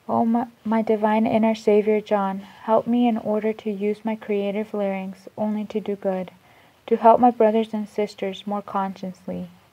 O my divine inner Savior John, help me in order to use my creative larynx only to do good, to help my brothers and sisters more consciously,